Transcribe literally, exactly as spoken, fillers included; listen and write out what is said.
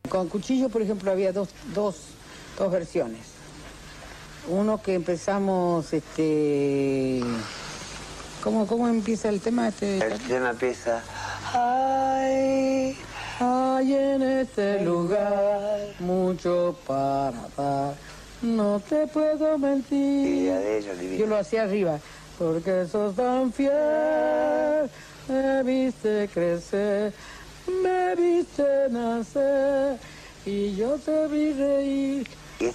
Con Cuchillo, por ejemplo, había dos, dos, dos versiones. Uno que empezamos, este... ¿Cómo, cómo empieza el tema? Este? El tema empieza... Ay, hay en este lugar mucho para dar, no te puedo mentir. Y de ellos, divino. Yo lo hacía arriba. Porque sos tan fiel, me viste crecer, me viste nacer, y yo te vi reír